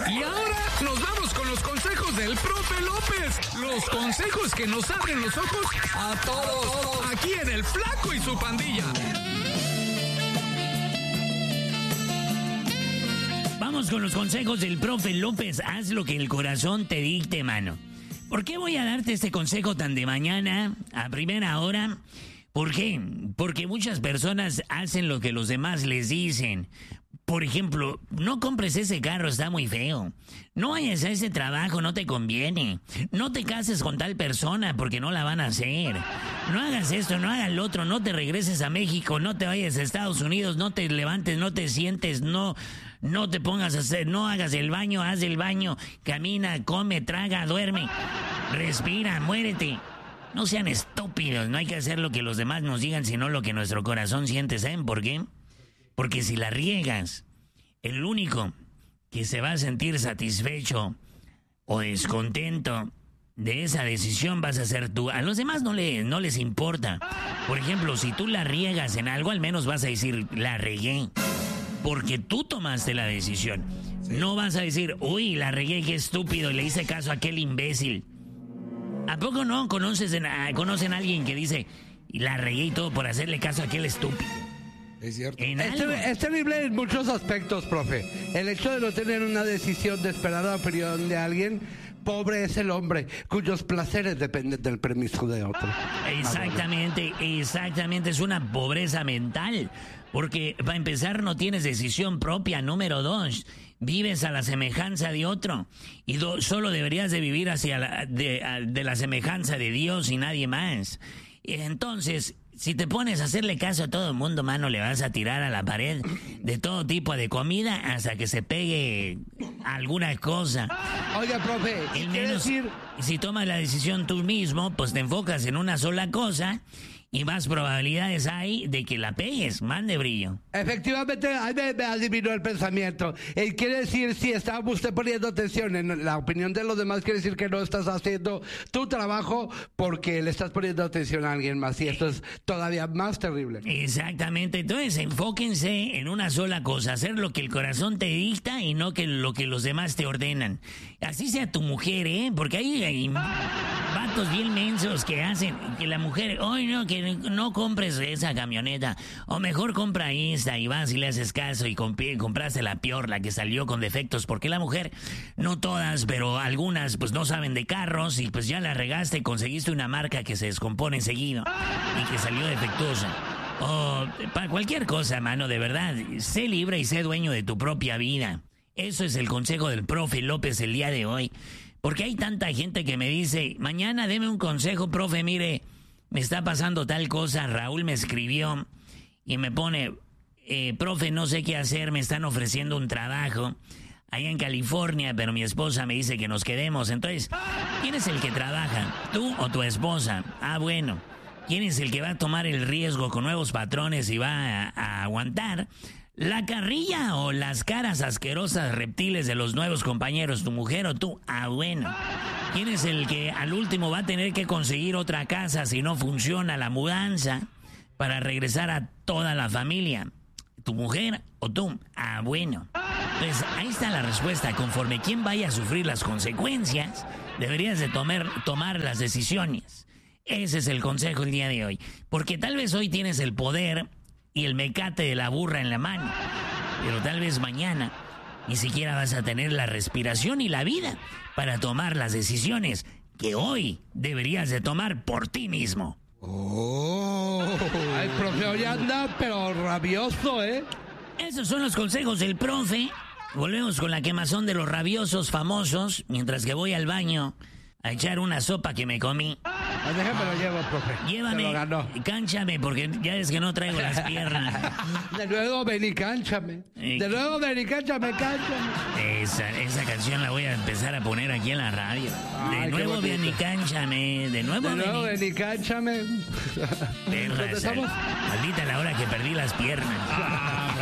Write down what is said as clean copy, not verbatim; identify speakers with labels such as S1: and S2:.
S1: Y ahora nos vamos con los consejos del profe López. Los consejos que nos abren los ojos a todos. Aquí en El Flaco y su Pandilla.
S2: Vamos con los consejos del profe López. Haz lo que el corazón te dicte, mano. ¿Por qué voy a darte este consejo tan de mañana, a primera hora? ¿Por qué? Porque muchas personas hacen lo que los demás les dicen. Por ejemplo, no compres ese carro, está muy feo. No vayas a ese trabajo, no te conviene. No te cases con tal persona porque no la van a hacer. No hagas esto, no hagas lo otro, no te regreses a México, no te vayas a Estados Unidos, no te levantes, no te sientes, no te pongas a hacer, no hagas el baño, haz el baño, camina, come, traga, duerme, respira, muérete. No sean estúpidos, no hay que hacer lo que los demás nos digan, sino lo que nuestro corazón siente. ¿Saben por qué? Porque si la riegas, el único que se va a sentir satisfecho o descontento de esa decisión vas a ser tú. A los demás no les importa. Por ejemplo, si tú la riegas en algo, al menos vas a decir, la regué. Porque tú tomaste la decisión. Sí. No vas a decir, uy, la regué, qué estúpido, y le hice caso a aquel imbécil. ¿A poco no conocen a alguien que dice, la regué y todo por hacerle caso a aquel estúpido?
S3: Es cierto.
S4: Es terrible en muchos aspectos, profe. El hecho de no tener una decisión, de esperar la opinión de alguien. Pobre es el hombre cuyos placeres dependen del permiso de otro.
S2: Exactamente. Es una pobreza mental. Porque, para empezar, no tienes decisión propia. Número 2, vives a la semejanza de otro. Y solo deberías de vivir de la semejanza de Dios y nadie más. Entonces, si te pones a hacerle caso a todo el mundo, mano, le vas a tirar a la pared de todo tipo de comida hasta que se pegue alguna cosa.
S4: Oiga, profe,
S2: si tomas la decisión tú mismo, pues te enfocas en una sola cosa y más probabilidades hay de que la pegues, mande brillo.
S4: Efectivamente, ahí me adivinó el pensamiento. Quiere decir, si está usted poniendo atención en la opinión de los demás, quiere decir que no estás haciendo tu trabajo porque le estás poniendo atención a alguien más. Y esto es todavía más terrible.
S2: Exactamente. Entonces, enfóquense en una sola cosa, hacer lo que el corazón te dicta y no lo que los demás te ordenan. Así sea tu mujer, porque hay vatos bien mensos que hacen que la mujer, hoy no, que no compres esa camioneta, o mejor compra esta, y vas y le haces caso y compraste la peor, la que salió con defectos, porque la mujer, no todas, pero algunas pues no saben de carros y pues ya la regaste y conseguiste una marca que se descompone enseguida y que salió defectuosa. O para cualquier cosa, mano, de verdad, sé libre y sé dueño de tu propia vida. Eso es el consejo del profe López el día de hoy. Porque hay tanta gente que me dice, mañana deme un consejo, profe, mire, me está pasando tal cosa, Raúl me escribió y me pone, profe, no sé qué hacer, me están ofreciendo un trabajo allá en California, pero mi esposa me dice que nos quedemos. Entonces, ¿quién es el que trabaja? ¿Tú o tu esposa? Ah, bueno. ¿Quién es el que va a tomar el riesgo con nuevos patrones y va a aguantar la carrilla o las caras asquerosas reptiles de los nuevos compañeros, tu mujer o tú? Ah, bueno. ¿Quién es el que al último va a tener que conseguir otra casa si no funciona la mudanza para regresar a toda la familia? ¿Tu mujer o tú? Ah, bueno. Pues ahí está la respuesta. Conforme quien vaya a sufrir las consecuencias, deberías de tomar las decisiones. Ese es el consejo el día de hoy. Porque tal vez hoy tienes el poder y el mecate de la burra en la mano, pero tal vez mañana ni siquiera vas a tener la respiración y la vida para tomar las decisiones que hoy deberías de tomar por ti mismo.
S4: Oh, el profe hoy anda pero rabioso,
S2: Esos son los consejos del profe. Volvemos con la quemazón de los rabiosos famosos mientras que voy al baño a echar una sopa que me comí.
S4: Déjame lo llevo, profe.
S2: Llévame, cánchame, porque ya es que no traigo las piernas.
S4: De nuevo ven y cánchame. De nuevo ven y cánchame.
S2: Esa canción la voy a empezar a poner aquí en la radio. De nuevo ven y cánchame. De nuevo
S4: ven y cánchame.
S2: Perra, maldita la hora que perdí las piernas.